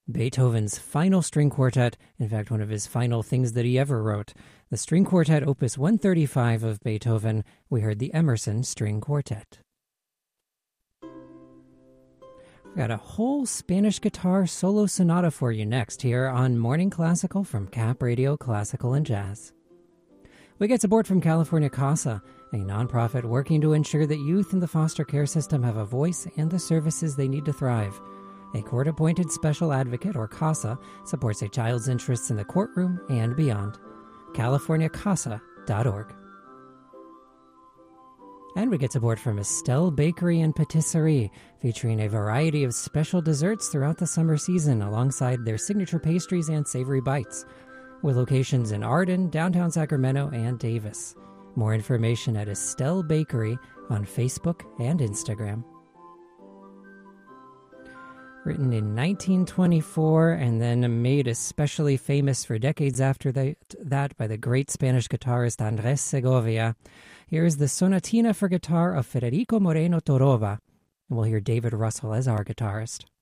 Beethoven's final string quartet, in fact, one of his final things that he ever wrote. The String Quartet, Opus 135 of Beethoven. We heard the Emerson String Quartet. We've got a whole Spanish guitar solo sonata for you next here on Morning Classical from Cap Radio Classical and Jazz. We get support from California CASA, a nonprofit working to ensure that youth in the foster care system have a voice and the services they need to thrive. A court-appointed special advocate, or CASA, supports a child's interests in the courtroom and beyond. CaliforniaCASA.org. And we get support from Estelle Bakery and Patisserie, featuring a variety of special desserts throughout the summer season alongside their signature pastries and savory bites, with locations in Arden, downtown Sacramento, and Davis. More information at Estelle Bakery on Facebook and Instagram. Written in 1924 and then made especially famous for decades after that by the great Spanish guitarist Andrés Segovia. Here is the Sonatina for guitar of Federico Moreno Torroba, and we'll hear David Russell as our guitarist.